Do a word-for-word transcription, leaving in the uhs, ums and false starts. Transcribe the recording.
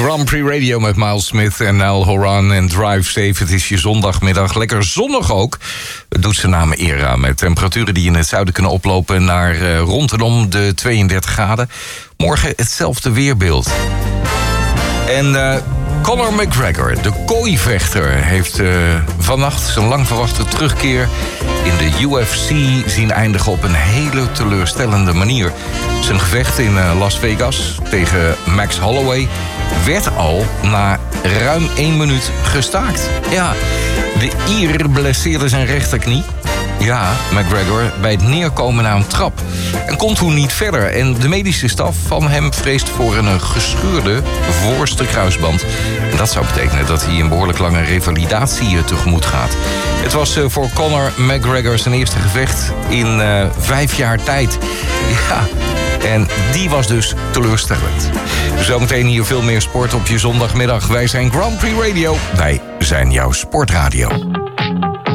Grand Prix Radio met Miles Smith en Niall Horan en Drive Safe. Het is je zondagmiddag, lekker zonnig ook. Het doet zijn naam eer aan met temperaturen die in het zuiden kunnen oplopen naar uh, rondom de tweeëndertig graden. Morgen hetzelfde weerbeeld. En uh, Conor McGregor, de kooivechter, heeft uh, vannacht zijn lang verwachte terugkeer in de U F C zien eindigen op een hele teleurstellende manier. Zijn gevecht in uh, Las Vegas tegen Max Holloway werd al na ruim één minuut gestaakt. Ja, de Ier blesseerde zijn rechterknie. Ja, McGregor bij het neerkomen na een trap. En kon toen niet verder. En de medische staf van hem vreest voor een gescheurde voorste kruisband. En dat zou betekenen dat hij een behoorlijk lange revalidatie tegemoet gaat. Het was voor Conor McGregor zijn eerste gevecht in uh, vijf jaar tijd. Ja, en die was dus teleurstellend. Zometeen hier veel meer sport op je zondagmiddag. Wij zijn Grand Prix Radio. Wij zijn jouw sportradio.